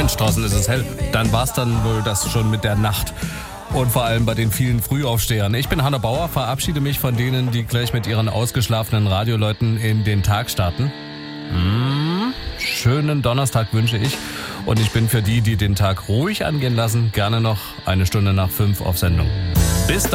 Mensch, draußen ist es hell. Dann war's dann wohl das schon mit der Nacht. Und vor allem bei den vielen Frühaufstehern. Ich bin Hanna Bauer, verabschiede mich von denen, die gleich mit ihren ausgeschlafenen Radioleuten in den Tag starten. Schönen Donnerstag wünsche ich. Und ich bin für die, die den Tag ruhig angehen lassen, gerne noch 1 Stunde nach 5 auf Sendung. Bis dann.